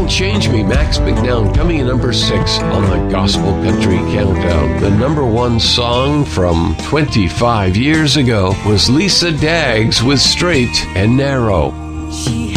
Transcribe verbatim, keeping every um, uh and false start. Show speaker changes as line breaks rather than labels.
Don't Change Me, Max McNown, coming in number six on the Gospel Country Countdown. The number one song from twenty-five years ago was Lisa Daggs with Straight and Narrow.
She